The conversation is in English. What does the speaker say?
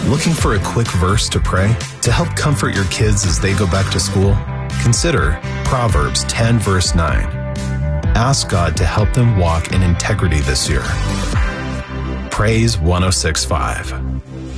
Looking for a quick verse to pray to help comfort your kids as they go back to school? Consider Proverbs 10 verse 9. Ask God to help them walk in integrity this year. Praise 106.5.